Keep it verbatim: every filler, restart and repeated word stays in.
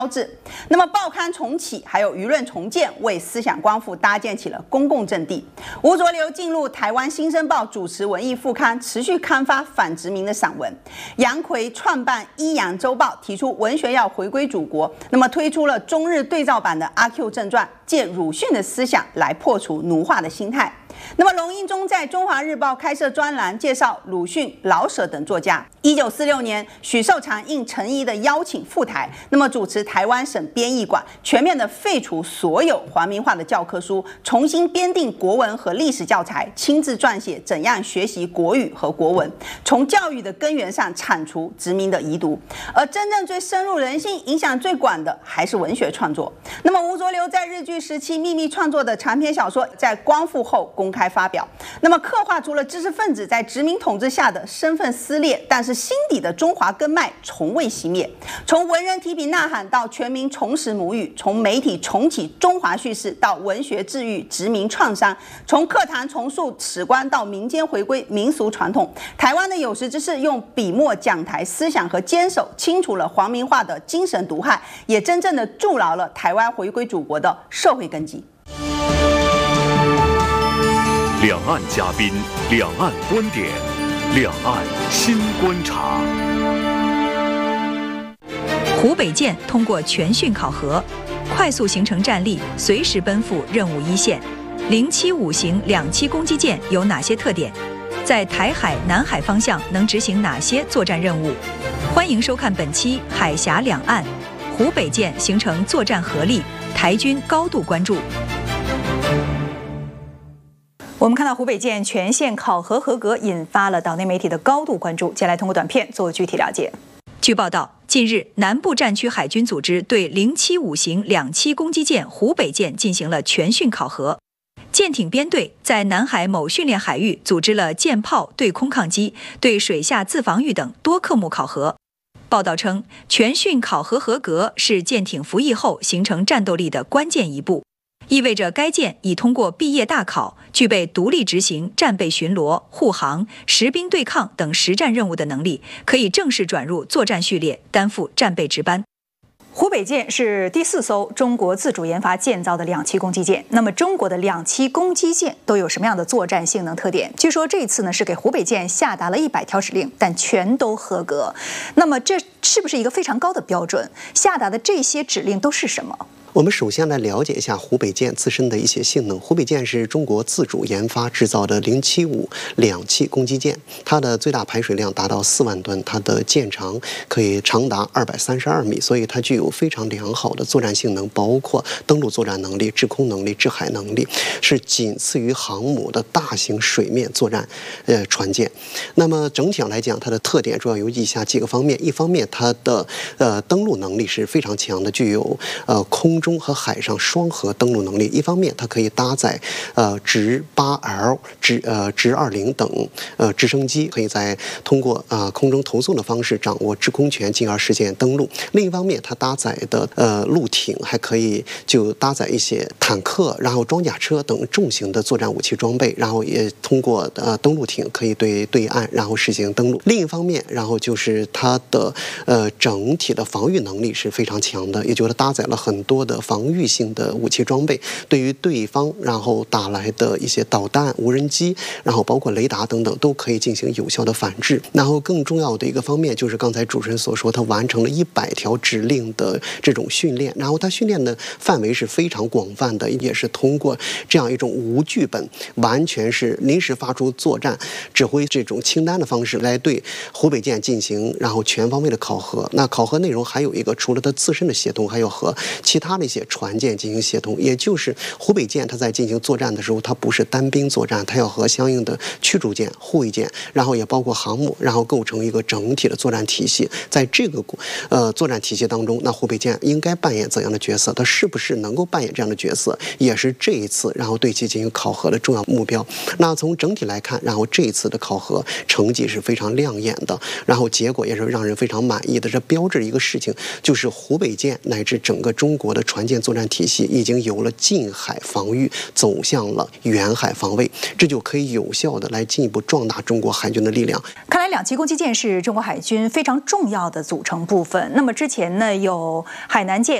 标志。那么报刊重启，还有舆论重建，为思想光复搭建起了公共阵地。吴浊流进入台湾新生报主持文艺副刊，持续刊发反殖民的散文。杨逵创办《一阳周报》，提出文学要回归祖国，那么推出了中日对照版的《阿 Q 正传》，借鲁迅的思想来破除奴化的心态。那么龙应忠在中华日报开设专栏，介绍鲁迅、老舍等作家。一九四六年，许寿裳应陈仪的邀请赴台，那么主持台湾省编译馆，全面的废除所有皇民化的教科书，重新编订国文和历史教材，亲自撰写怎样学习国语和国文，从教育的根源上铲除殖民的遗毒。而真正最深入人心、影响最广的，还是文学创作。那么吴浊流在日据时期秘密创作的长篇小说，在光复后公开发表，那么刻画出了知识分子在殖民统治下的身份撕裂，但是心底的中华根脉从未熄灭。从文人提笔呐喊到全民重拾母语，从媒体重启中华叙事到文学治愈殖民创伤，从课堂重塑史观到民间回归民俗传统，台湾的有识之士用笔墨讲台思想和坚守，清除了皇民化的精神毒害，也真正的筑牢了台湾回归祖国的社会根基。 两岸嘉宾，两岸观点，两岸新观察。 湖北舰通过全训考核，快速形成战力，随时奔赴任务一线。零七五型两栖攻击舰有哪些特点？在台海、南海方向能执行哪些作战任务？欢迎收看本期《海峡两岸》，湖北舰形成作战合力，台军高度关注。我们看到湖北舰全线考核合格，引发了岛内媒体的高度关注。接下来通过短片做具体了解。据报道，近日南部战区海军组织对零七五型两栖攻击舰湖北舰进行了全训考核。舰艇编队在南海某训练海域组织了舰炮、对空抗击、对水下自防御等多科目考核。报道称，全训考核合格是舰艇服役后形成战斗力的关键一步。意味着该舰已通过毕业大考，具备独立执行战备巡逻、护航、实兵对抗等实战任务的能力，可以正式转入作战序列，担负战备值班。湖北舰是第四艘中国自主研发建造的两栖攻击舰。那么，中国的两栖攻击舰都有什么样的作战性能特点？据说这次呢是给湖北舰下达了一百条指令，但全都合格。那么，这是不是一个非常高的标准？下达的这些指令都是什么？ 我们首先来了解一下湖北舰自身的一些性能。湖北舰是中国自主研发制造的零七五两栖攻击舰，它的最大排水量达到四万吨，它的舰长可以长达二百三十二米，所以它具有非常良好的作战性能，包括登陆作战能力、制空能力、制海能力，是仅次于航母的大型水面作战呃船舰。那么整体上来讲，它的特点主要有以下几个方面：一方面，它的呃登陆能力是非常强的，具有呃空中和海上双核登陆能力。一方面，它可以搭载呃直八 L、直呃直二零等呃直升机，可以在通过呃空中投送的方式掌握制空权，进而实现登陆。另一方面，它搭载的呃陆艇还可以就搭载一些坦克，然后装甲车等重型的作战武器装备，然后也通过呃登陆艇可以对对岸然后实行登陆。另一方面，然后就是它的呃整体的防御能力是非常强的，也就是搭载了很多的的防御性的武器装备，对于对方然后打来的一些导弹、无人机，然后包括雷达等等，都可以进行有效的反制。然后更重要的一个方面就是刚才主持人所说，他完成了一百条指令的这种训练，然后他训练的范围是非常广泛的，也是通过这样一种无剧本，完全是临时发出作战指挥这种清单的方式来对湖北舰进行然后全方位的考核。那考核内容还有一个，除了它自身的协同，还有和其他的一些船舰进行协同，也就是湖北舰它在进行作战的时候，它不是单兵作战，它要和相应的驱逐舰、护卫舰，然后也包括航母，然后构成一个整体的作战体系。在这个呃作战体系当中，那湖北舰应该扮演怎样的角色？它是不是能够扮演这样的角色，也是这一次然后对其进行考核的重要目标。那从整体来看，然后这一次的考核成绩是非常亮眼的，然后结果也是让人非常满意的。这标志一个事情，就是湖北舰乃至整个中国的船舰作战体系已经由了近海防御走向了远海防卫，这就可以有效的来进一步壮大中国海军的力量。 看来两栖攻击舰是中国海军非常重要的组成部分。那么之前呢，有海南舰